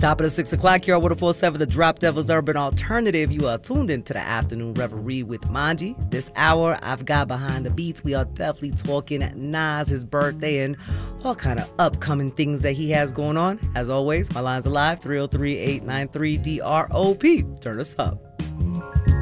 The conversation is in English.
Top of the 6 o'clock here on 104.7 The Drop Devil's Urban Alternative. You are tuned into the Afternoon Reverie with Manji. This hour, I've got behind the beats. We are definitely talking Nas, his birthday, and all kind of upcoming things that he has going on. As always, my lines are live, 303-893-DROP. Turn us up.